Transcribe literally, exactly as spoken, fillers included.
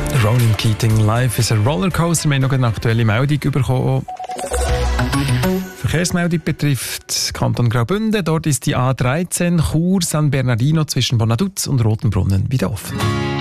Ronan Keating, Life is a Rollercoaster. Wir haben noch eine aktuelle Meldung bekommen. Verkehrsmeldung betrifft Kanton Graubünden. Dort ist die A dreizehn Chur San Bernardino zwischen Bonaduz und Rotenbrunnen wieder offen.